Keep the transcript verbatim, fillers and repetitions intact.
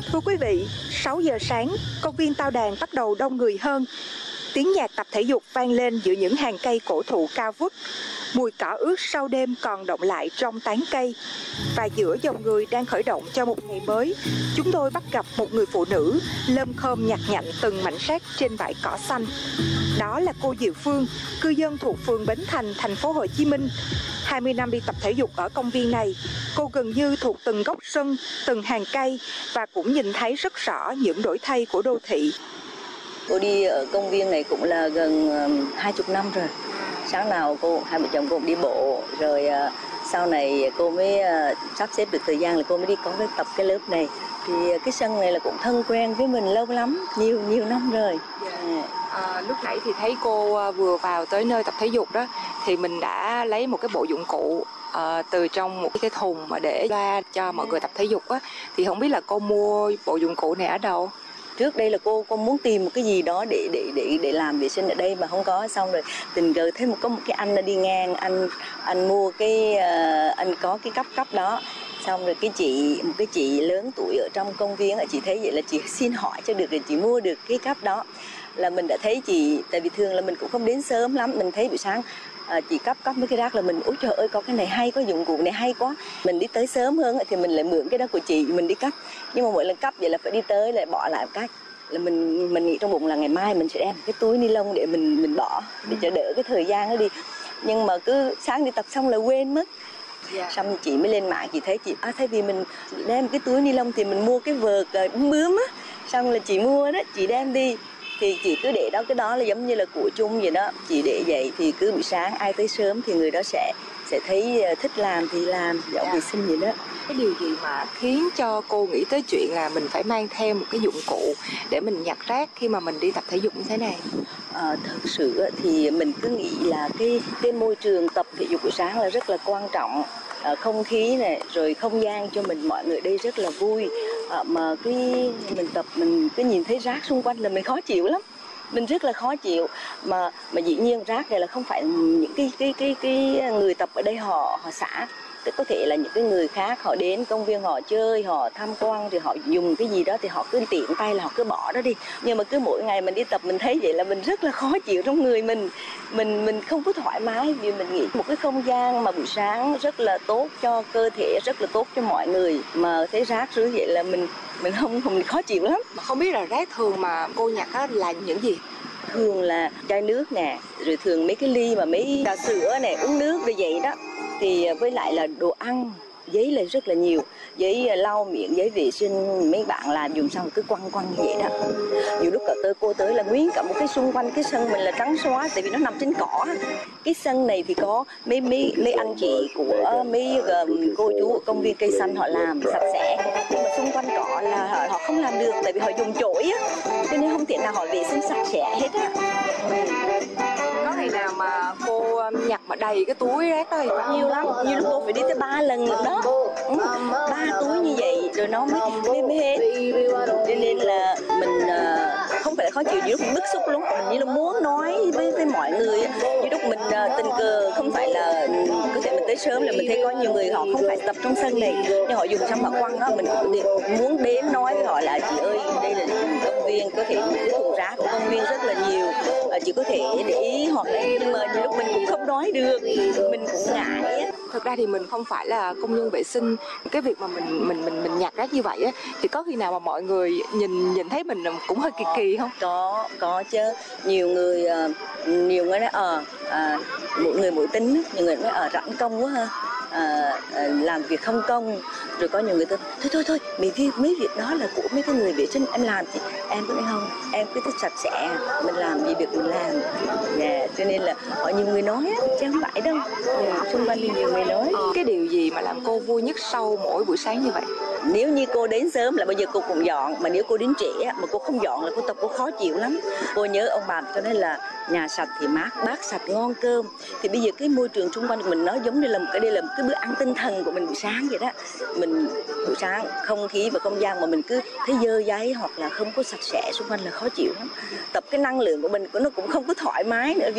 Thưa quý vị, sáu giờ sáng, công viên Tao Đàn bắt đầu đông người hơn. Tiếng nhạc tập thể dục vang lên giữa những hàng cây cổ thụ cao vút. Mùi cỏ ướt sau đêm còn đọng lại trong tán cây. Và giữa dòng người đang khởi động cho một ngày mới, chúng tôi bắt gặp một người phụ nữ lơm khơm nhặt nhạnh từng mảnh rác trên bãi cỏ xanh. Đó là cô Diệu Phương, cư dân thuộc phường Bến Thành, thành phố Hồ Chí Minh. hai mươi năm đi tập thể dục ở công viên này, cô gần như thuộc từng góc sân, từng hàng cây và cũng nhìn thấy rất rõ những đổi thay của đô thị. Cô đi ở công viên này cũng là gần hai mươi năm rồi. Sáng nào cô hai vợ chồng cô cũng đi bộ, rồi uh, sau này cô mới uh, sắp xếp được thời gian là cô mới đi có cái tập cái lớp này. Thì cái sân này là cũng thân quen với mình lâu lắm, nhiều nhiều năm rồi. Yeah. À, lúc nãy thì thấy cô vừa vào tới nơi tập thể dục đó, thì mình đã lấy một cái bộ dụng cụ uh, từ trong một cái thùng mà để ra cho mọi người tập thể dục á. Thì không biết là cô mua bộ dụng cụ này ở đâu? Trước đây là cô cô muốn tìm một cái gì đó để để để để làm vệ sinh ở đây mà không có, xong rồi tình cờ thấy một có một cái anh đi ngang, anh anh mua cái uh, anh có cái cắp cắp đó, xong rồi cái chị một cái chị lớn tuổi ở trong công viên, chị thấy vậy là chị xin hỏi cho được rồi chị mua được cái cắp đó. Là mình đã thấy chị, tại vì thường là mình cũng không đến sớm lắm, mình thấy buổi sáng à, chị cấp cấp mấy cái rác là mình ôi trời ơi có cái này hay, có dụng cụ này hay quá, mình đi tới sớm hơn thì mình lại mượn cái đó của chị mình đi cấp. Nhưng mà mỗi lần cấp vậy là phải đi tới lại bỏ lại một cái, là mình mình nghĩ trong bụng là ngày mai mình sẽ đem cái túi ni lông để mình mình bỏ để cho đỡ cái thời gian đó đi. Nhưng mà cứ sáng đi tập xong là quên mất. Yeah. Xong chị mới lên mạng chị thấy chị à, thay vì mình đem cái túi ni lông thì mình mua cái vợt uh, bướm á, xong là chị mua đó chị đem đi. Thì chị cứ để đó, cái đó là giống như là của chung vậy đó, chị để vậy thì cứ buổi sáng ai tới sớm thì người đó sẽ sẽ thấy thích làm thì làm, dọn vệ sinh vậy đó. Cái điều gì mà khiến cho cô nghĩ tới chuyện là mình phải mang theo một cái dụng cụ để mình nhặt rác khi mà mình đi tập thể dục như thế này? À, thật sự thì mình cứ nghĩ là cái cái môi trường tập thể dục buổi sáng là rất là quan trọng. À, không khí này rồi không gian cho mình mọi người đây rất là vui. À, mà cái mình tập mình cứ nhìn thấy rác xung quanh là mình khó chịu lắm, mình rất là khó chịu. Mà mà dĩ nhiên rác này là không phải những cái cái cái cái người tập ở đây họ họ xả, tức có thể là những cái người khác họ đến công viên họ chơi, họ tham quan thì họ dùng cái gì đó thì họ cứ tiện tay là họ cứ bỏ đó đi. Nhưng mà cứ mỗi ngày mình đi tập mình thấy vậy là mình rất là khó chịu trong người mình, mình mình không có thoải mái, vì mình nghĩ một cái không gian mà buổi sáng rất là tốt cho cơ thể, rất là tốt cho mọi người, mà thấy rác rưởi vậy là mình mình không không khó chịu lắm. Mà không biết là rác thường mà cô nhặt á là những gì? Thường là chai nước nè, rồi thường mấy cái ly mà mấy trà sữa này, uống nước như vậy đó. Thì với lại là đồ ăn, giấy là rất là nhiều, giấy lau miệng, giấy vệ sinh mấy bạn làm dùng xong cứ quăng quăng như vậy đó. Nhiều lúc cả tôi cô tới là nguyên cả một cái xung quanh cái sân mình là trắng xóa, tại vì nó nằm trên cỏ. Cái sân này thì có mấy mấy mấy anh chị của mấy cô chú ở công viên cây xanh họ làm sạch sẽ, nhưng mà xung quanh cỏ là họ, họ không làm được, tại vì họ dùng chổi á, cho nên không thể nào họ vệ sinh sạch sẽ hết á. Có ngày nào mà cô nhặt mà đầy cái túi rác đó thì nhiều lắm, nhiều lúc cô phải đi tới ba lần nữa đó, ừ, ba túi như vậy rồi nó mới mới, mới hết. Cho nên là mình uh, không phải là khó chịu, nhiều lúc mình bức xúc luôn, mình như là muốn nói với với mọi người. Nhiều lúc mình uh, tình cờ không phải là có thể mình tới sớm là mình thấy có nhiều người họ không phải tập trong sân này, nhưng họ dùng xong họ quăng đó, mình muốn đến nói với họ là chị ơi đây là công viên, có thể cái thùng rác của công viên rất là nhiều, uh, chị có thể để ý, hoặc là nhưng mà nhiều lúc mình cũng không nói được, mình cũng ngại á. Thực ra thì mình không phải là công nhân vệ sinh, cái việc mà mình mình mình mình nhặt rác như vậy á, thì có khi nào mà mọi người nhìn nhìn thấy mình cũng hơi kỳ kỳ không? Có có chứ, nhiều người nhiều người nói ờ à, mỗi người mỗi tính, nhiều người nói ở rảnh công quá ha. À, à, làm việc không công, rồi có nhiều người tôi thôi thôi thôi mấy việc mấy việc đó là của mấy cái người vệ sinh, em làm thì em cũng không, em cứ thích sạch sẽ, mình làm gì được mình làm. Yeah, cho nên là họ nhiều người nói á, chứ không phải đâu. Yeah, xung quanh thì nhiều người nói. Cái điều gì mà làm cô vui nhất sau mỗi buổi sáng như vậy? Nếu như cô đến sớm là bây giờ cô cũng dọn, mà nếu cô đến trễ mà cô không dọn là cô tập cô khó chịu lắm. Cô nhớ ông bà cho nên là nhà sạch thì mát, bát sạch ngon cơm. Thì bây giờ cái môi trường xung quanh của mình nó giống như là một cái đây là một cái bữa ăn tinh thần của mình buổi sáng vậy đó. Mình buổi sáng không khí và không gian mà mình cứ thấy dơ giấy hoặc là không có sạch sẽ xung quanh là khó chịu lắm. Tập cái năng lượng của mình nó cũng không có thoải mái nữa.